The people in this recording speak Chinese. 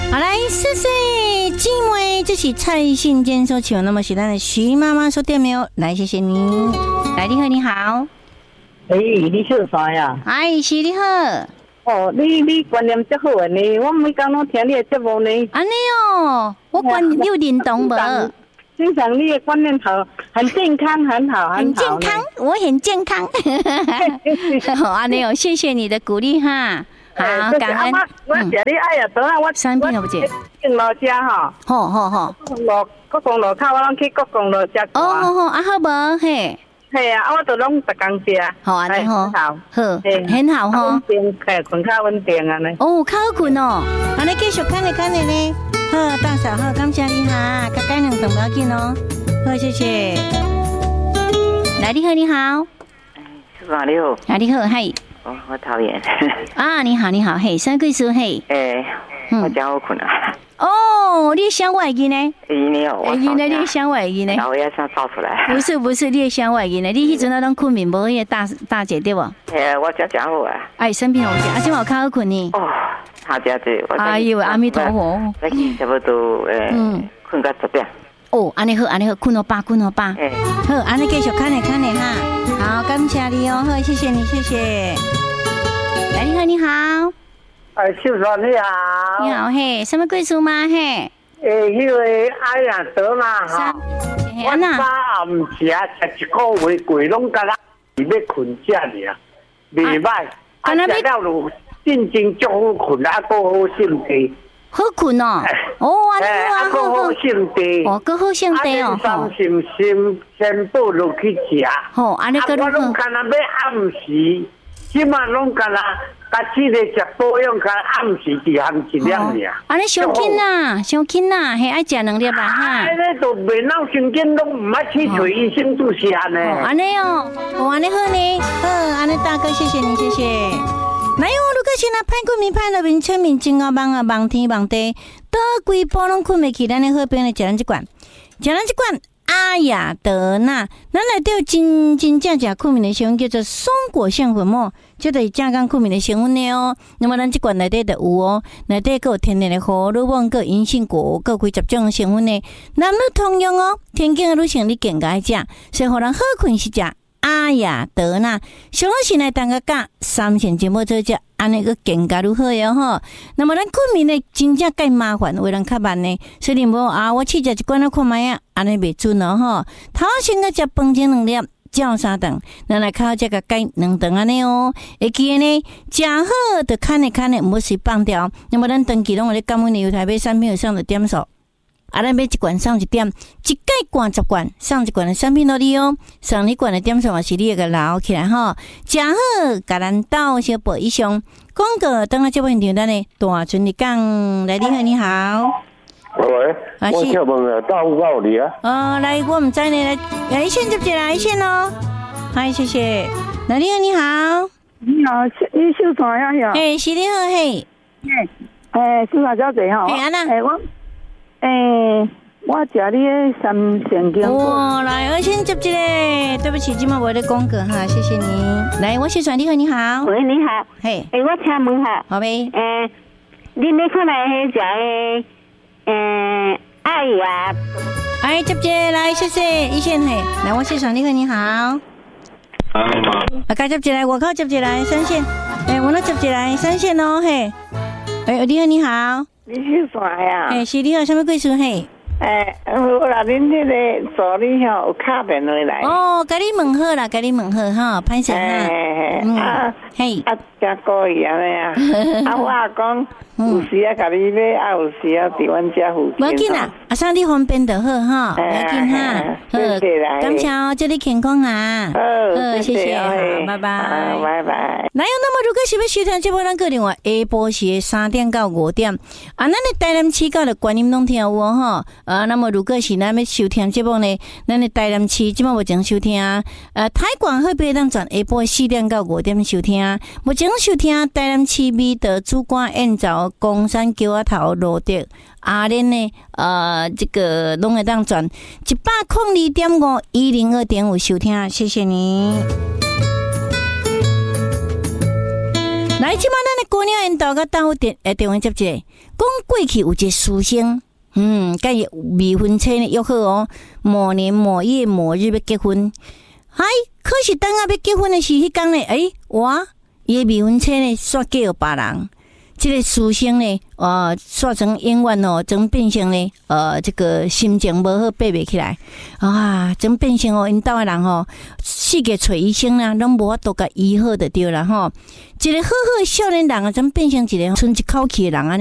好来，4岁姊妹，这是蔡信坚所唱，那么是咱的徐妈妈所点的哦。来，谢谢你。来，你好，你好。 你是啥呀？ 哎，是你好。 哦，你观念真好呢，我每天拢听你的节目呢。 安尼哦，我观你有认同无？ 欣赏你的观念好，很健康，很好， 很健康，我很健康。好，安尼哦，谢谢你的鼓励哈。好，感恩。 我谢你爱呀，等下我三遍都不接。 敬老家哈。 好。 国公路口我拢去国公路食。 哦，好，啊好无嘿。 系啊，我都拢逐工食。 好啊，你好，好，很好哈。 稳定，困较稳定啊呢。 哦，较好困哦。好，你继续看呢呢。好，大嫂好，感谢你哈，甲改两顿不要紧哦。好，谢谢。来，你好，你好。 师傅你好。 啊，你好，嗨。 哦，我讨厌。 啊，你好，嘿，三贵叔嘿。 我真好困啊。 哦，你想外语呢？ 你哦， 原来你想外语呢？ 然后也想造出来。 不是，你想外语呢？你迄阵啊，拢困眠无？迄个大姐对不？ 我真好啊。 哎，身边有姐，今晚较好困呢。 哦，他家这。 哎呦，阿弥陀佛。 差不多困到10点。 哦，安尼好，困到8。好，安尼继续看呢哈。好，感谢你哦，好，谢谢你，谢谢。来，你好。 秀嫂你好。 你好嘿，什么贵妇吗嘿？ 迄个哎呀得嘛哈。我早暗时啊食一个月贵拢甲咱是要困觉尔，袂歹。啊，食了就真正足好困，啊，够好性地。 好困哦。哦，安尼啊， 够好性地。 哦，够好性地哦。 先补落去食。 好，安尼个我拢干那要暗时，即马拢干那。甲这个食保养，甲暗时一项一两尔。 安尼伤紧呐，嘿，爱食2粒啦哈。 安尼都袂闹伤紧，拢唔爱去找医生就是安尼。 安尼哦，安尼好呢，好，安尼大哥，谢谢你，谢谢。来哦，如果是那歹困眠、歹入眠、催眠、真啊梦啊、梦天梦地，倒规波拢困袂去，咱的好朋友食咱这罐，阿雅德纳，咱内底有真正困眠的成分叫做松果橡粉末，这就是正讲困眠的成分的哦。那么咱这罐内底就有哦，内底还有天然的荷尔蒙、还有银杏果、还有几十种成分的。男女通用哦，天经的女性你更该食，所以互人好困是食阿雅德纳。上好是来当个价3钱节目做只。安尼个更加如何哟吼？那么咱困眠呢，真正介麻烦，为人较慢呢。所以无啊，我试食一罐啊看卖啊，安尼袂准哦吼。头先个食饭前2粒，照3顿，咱来靠这个改2顿安尼哦。会记呢，食好就看的，唔好随放掉。那么咱长期拢有咧感恩的油台买产品有上的点数。啊，咱买一罐送1点，一盖罐10罐，送1罐的产品到你哦。送你罐的点数也是你个留起来吼。食好，甲咱斗小报以上。广告等下这位现场呢，大春你讲，来你好。 喂，我请问啊，到你啊？ 来，我唔知呢，来一线接起来一线哦。嗨，谢谢。来你好。 你好，你秀啥呀？ 是你好嘿。 是啥小姐吼？ 安娜。 我食你的3仙经。 来，我先接一个，对不起，今麦无咧广告哈，谢谢你。来，我是传你好。 喂，你好。 嘿。 我请问下。 好呗。 恁咧看来迄只爱呀。 接一来，谢谢一线嘿。来，我是传你好。该接一来，我靠接一来3线。我那接一来3线哦嘿。你好。 你是啥呀？ 是你好，什么贵妇嘿？ 我啦，恁迄个助理吼有敲电话来。 甲你问好啦，哈，歹势哈。嘿。 真故意安尼啊！我阿讲有时啊，甲你买，有时啊，伫阮家附近。 无要紧啦，上你方便就好哈，不要紧哈。 谢谢啦， 感谢哦，祝你健康啊。谢谢，好，拜拜， 拜拜。 那么如果是要收听这部咱个另外下晡时3点到5点，咱的台南市到的观音拢听有吼。那么如果是咱要收听这部呢，咱的台南市即马目前收听台广好别当转下晡4点到5点收听，目前收听台南市美的主管演奏公山桥仔头路德阿莲呢这个拢会当转102.5 102.5收听，谢谢你。 来，即摆咱的姑娘引导甲大夫电话接一个，讲过去有一个书生，甲伊未婚妻呢约好哦，某年某月某日要结婚。可是等下要结婚的是迄天呢，哇，伊的未婚妻呢煞嫁予别人。这个书生呢，煞成永远哦，真变成呢，这个心情无好，爬袂起来啊，真变成哦，因兜的人哦，世界找医生啦，拢无法度甲医好就对啦吼。一个好好的少年人啊，真变成一个剩一口气的人啊。